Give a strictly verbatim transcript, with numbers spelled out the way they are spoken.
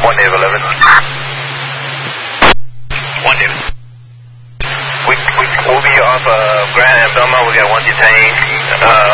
One Dave eleven. One Dave. We, we, we'll be off uh, Grant and Belmont. We got one detained. Uh,